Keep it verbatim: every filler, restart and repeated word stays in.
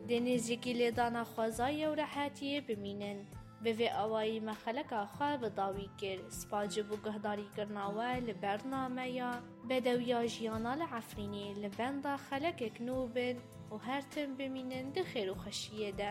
دنیزیکی لیدانا خوازای و راحتی بمینن به وی آوایی مخلق آخوا بداوی کر سپاج بو گهداری کرناوه لبرنامه یا بدویا جیانا لعفرینی لبندا خلق کنوبن و هر تن بمینن ده خیر و خشیه ده.